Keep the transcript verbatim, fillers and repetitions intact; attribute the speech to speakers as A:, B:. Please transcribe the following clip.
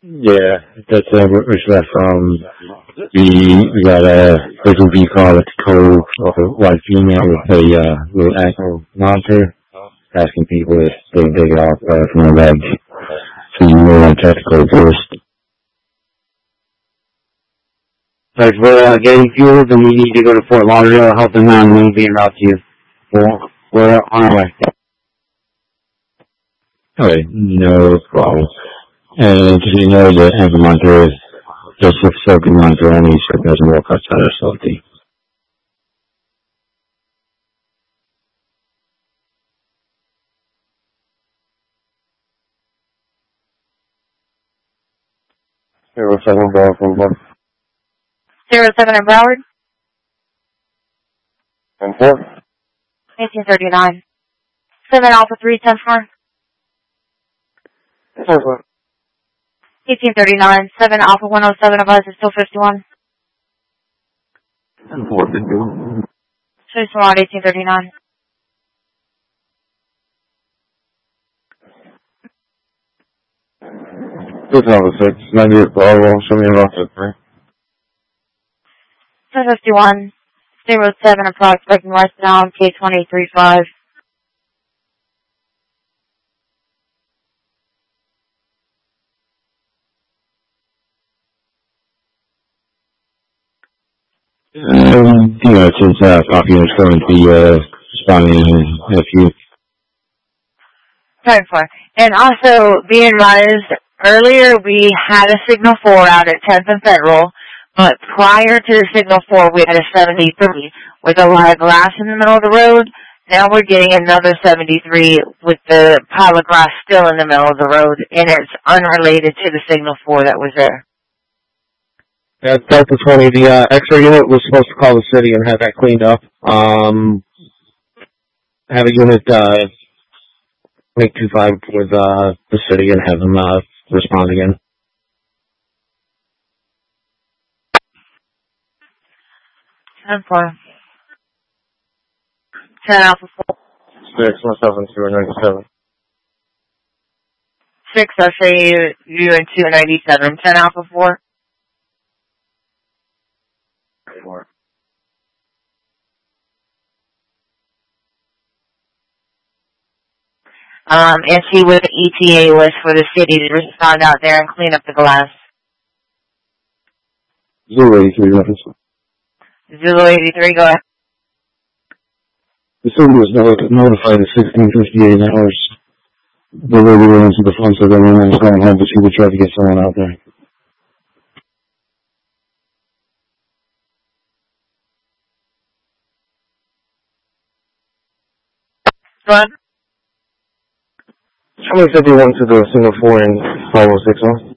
A: Yeah, that's uh, what was left from the, we got a little vehicle at the cove of a white female with a uh, little ankle monitor, asking people if they can take it off uh, from the leg. So you know I try to go first. But if we're uh, getting fuel, then we need to go to Fort Lauderdale, help them out, and we'll be en route to you. Well, we're on our way. Okay, no problem. And just so you know, the ankle monitor is just a soaking monitor only, so it doesn't work outside our facility. Zero seven Broward from one.
B: Zero seven in Broward.
A: And four.
B: Eighteen thirty nine. Seven Alpha three ten four.
A: Four.
B: Eighteen thirty nine. Seven Alpha one oh seven of us is still fifty one.
A: And four fifty one.
B: Choice around eighteen thirty nine.
A: Two thousand six. ninety-eight Bravo. Show me about that three.
B: Ten fifty one. State Road seven approx breaking westbound K twenty three five.
A: Um, you know, since uh, Coffee is going to be uh, responding in a few.
B: Sorry for. And also, be advised, earlier we had a signal four out at tenth and Federal, but prior to the signal four we had a seventy-three with a lot of glass in the middle of the road. Now we're getting another seventy-three with the pile of glass still in the middle of the road, and it's unrelated to the signal four that was there.
C: Yeah, Delta twenty, the uh, X-ray unit was supposed to call the city and have that cleaned up. Um, have a unit uh, make two five with uh, the city and have them uh, respond again.
B: ten four. ten Alpha four.
A: Six one seven two ninety seven.
B: six S A U and two ninety-seven. ten Alpha four.
A: Four.
B: Um, and see what the E T A was for the city to respond out there and clean up the glass.
A: Zero eighty-three reference.
B: Zulu eighty-three, go ahead.
A: The city was not- notified at sixteen fifty-eight hours. The lady went into the front so everyone was going home, but she would try to get someone out there.
B: Go ahead.
A: How many fifty-one to the single four and five oh six one?